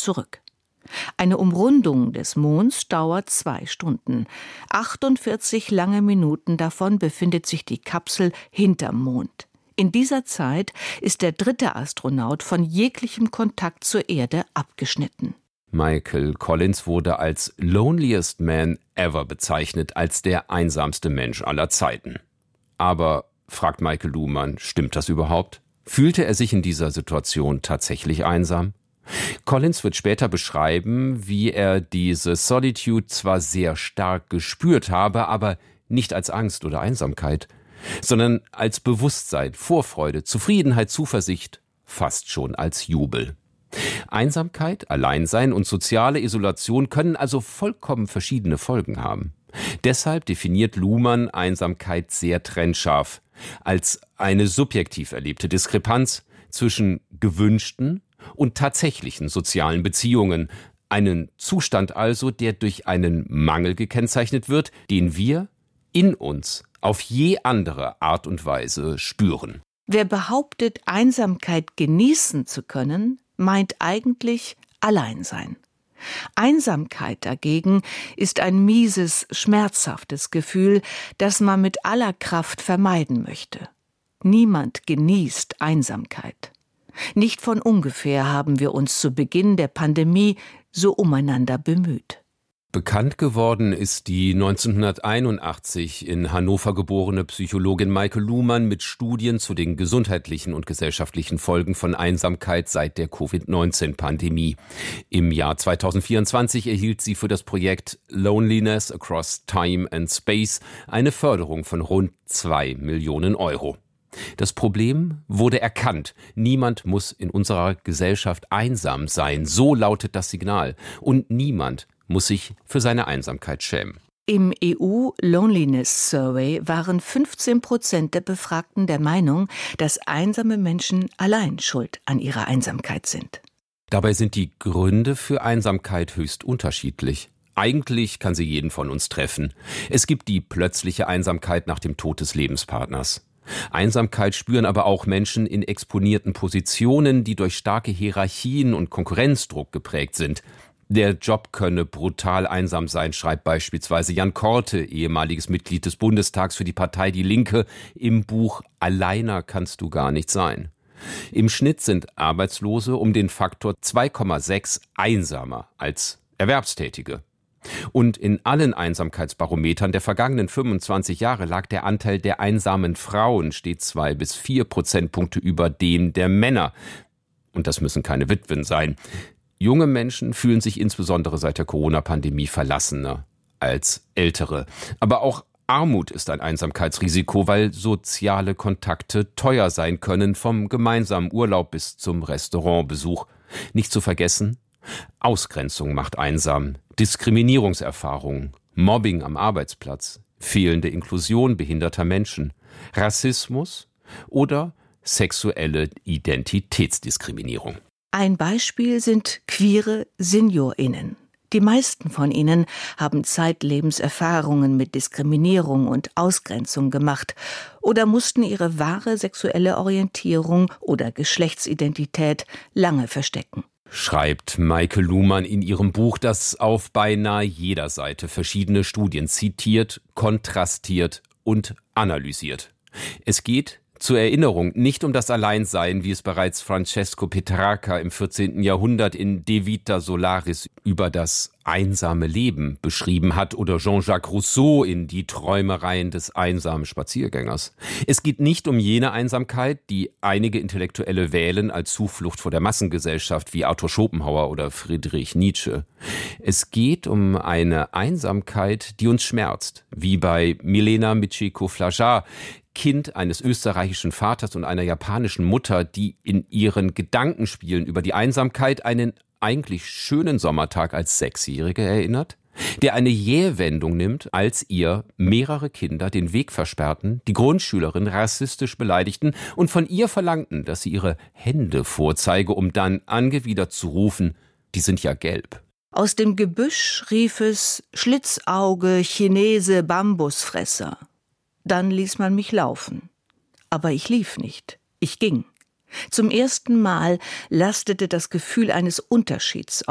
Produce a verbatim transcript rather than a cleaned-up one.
zurück. Eine Umrundung des Monds dauert zwei Stunden. achtundvierzig lange Minuten davon befindet sich die Kapsel hinterm Mond. In dieser Zeit ist der dritte Astronaut von jeglichem Kontakt zur Erde abgeschnitten. Michael Collins wurde als loneliest man ever bezeichnet, als der einsamste Mensch aller Zeiten. Aber, fragt Michael Luhmann, stimmt das überhaupt? Fühlte er sich in dieser Situation tatsächlich einsam? Collins wird später beschreiben, wie er diese Solitude zwar sehr stark gespürt habe, aber nicht als Angst oder Einsamkeit, sondern als Bewusstsein, Vorfreude, Zufriedenheit, Zuversicht, fast schon als Jubel. Einsamkeit, Alleinsein und soziale Isolation können also vollkommen verschiedene Folgen haben. Deshalb definiert Luhmann Einsamkeit sehr trennscharf als eine subjektiv erlebte Diskrepanz zwischen gewünschten und tatsächlichen sozialen Beziehungen. Einen Zustand also, der durch einen Mangel gekennzeichnet wird, den wir in uns auf je andere Art und Weise spüren. Wer behauptet, Einsamkeit genießen zu können, meint eigentlich Alleinsein. Einsamkeit dagegen ist ein mieses, schmerzhaftes Gefühl, das man mit aller Kraft vermeiden möchte. Niemand genießt Einsamkeit. Nicht von ungefähr haben wir uns zu Beginn der Pandemie so umeinander bemüht. Bekannt geworden ist die neunzehnhunderteinundachtzig in Hannover geborene Psychologin Maike Luhmann mit Studien zu den gesundheitlichen und gesellschaftlichen Folgen von Einsamkeit seit der Covid neunzehn Pandemie. Im Jahr zweitausendvierundzwanzig erhielt sie für das Projekt Loneliness Across Time and Space eine Förderung von rund zwei Millionen Euro. Das Problem wurde erkannt. Niemand muss in unserer Gesellschaft einsam sein. So lautet das Signal. Und niemand muss sich für seine Einsamkeit schämen. Im E U Loneliness Survey waren fünfzehn Prozent der Befragten der Meinung, dass einsame Menschen allein schuld an ihrer Einsamkeit sind. Dabei sind die Gründe für Einsamkeit höchst unterschiedlich. Eigentlich kann sie jeden von uns treffen. Es gibt die plötzliche Einsamkeit nach dem Tod des Lebenspartners. Einsamkeit spüren aber auch Menschen in exponierten Positionen, die durch starke Hierarchien und Konkurrenzdruck geprägt sind. Der Job könne brutal einsam sein, schreibt beispielsweise Jan Korte, ehemaliges Mitglied des Bundestags für die Partei Die Linke, im Buch Alleiner kannst du gar nicht sein. Im Schnitt sind Arbeitslose um den Faktor zwei Komma sechs einsamer als Erwerbstätige. Und in allen Einsamkeitsbarometern der vergangenen fünfundzwanzig Jahre lag der Anteil der einsamen Frauen stets zwei bis vier Prozentpunkte über den der Männer. Und das müssen keine Witwen sein. Junge Menschen fühlen sich insbesondere seit der Corona-Pandemie verlassener als ältere. Aber auch Armut ist ein Einsamkeitsrisiko, weil soziale Kontakte teuer sein können, vom gemeinsamen Urlaub bis zum Restaurantbesuch. Nicht zu vergessen, Ausgrenzung macht einsam, Diskriminierungserfahrungen, Mobbing am Arbeitsplatz, fehlende Inklusion behinderter Menschen, Rassismus oder sexuelle Identitätsdiskriminierung. Ein Beispiel sind queere SeniorInnen. Die meisten von ihnen haben zeitlebens Erfahrungen mit Diskriminierung und Ausgrenzung gemacht oder mussten ihre wahre sexuelle Orientierung oder Geschlechtsidentität lange verstecken. Schreibt Maike Luhmann in ihrem Buch, das auf beinahe jeder Seite verschiedene Studien zitiert, kontrastiert und analysiert. Es geht zur Erinnerung nicht um das Alleinsein, wie es bereits Francesco Petrarca im vierzehnten Jahrhundert in De Vita Solaris über das einsame Leben beschrieben hat oder Jean-Jacques Rousseau in Die Träumereien des einsamen Spaziergängers. Es geht nicht um jene Einsamkeit, die einige Intellektuelle wählen als Zuflucht vor der Massengesellschaft wie Arthur Schopenhauer oder Friedrich Nietzsche. Es geht um eine Einsamkeit, die uns schmerzt, wie bei Milena Mitscheko-Flajar, Kind eines österreichischen Vaters und einer japanischen Mutter, die in ihren Gedankenspielen über die Einsamkeit einen eigentlich schönen Sommertag als Sechsjährige erinnert, der eine jähe Wendung nimmt, als ihr mehrere Kinder den Weg versperrten, die Grundschülerin rassistisch beleidigten und von ihr verlangten, dass sie ihre Hände vorzeige, um dann angewidert zu rufen, die sind ja gelb. Aus dem Gebüsch rief es Schlitzauge, Chinese, Bambusfresser. Dann ließ man mich laufen. Aber ich lief nicht, ich ging. Zum ersten Mal lastete das Gefühl eines Unterschieds